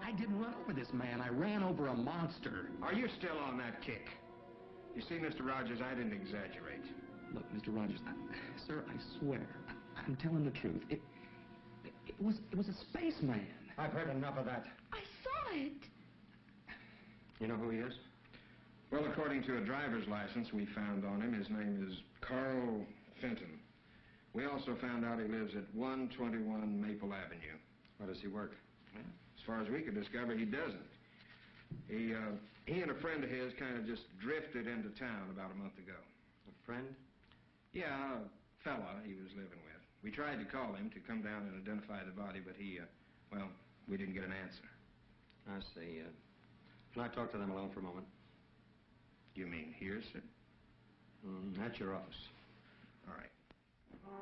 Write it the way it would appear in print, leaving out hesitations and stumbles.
I didn't run over this man. I ran over a monster. Are you still on that kick? You see, Mr. Rogers, I didn't exaggerate. Look, Mr. Rogers, sir, I swear, I'm telling the truth. It was a spaceman. I've heard enough of that. I saw it. You know who he is? Well, according to a driver's license we found on him, his name is Carl Fenton. We also found out he lives at 121 Maple Avenue. Where does he work? Well, as far as we could discover, he doesn't. He and a friend of his kind of just drifted into town about a month ago. A friend? Yeah, a fella he was living with. We tried to call him to come down and identify the body, but well, we didn't get an answer. I see. Can I talk to them alone for a moment? You mean here, sir? At your office. All right.